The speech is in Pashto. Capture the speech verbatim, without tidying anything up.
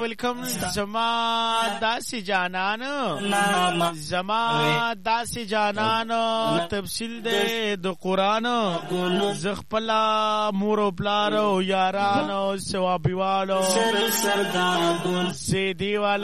ویلکم زما داسی جانانو زما داسی جانانو تفصیل دے د قرآنو زخپلا مورو پلارو یارانو سوابیوالو سیدی والا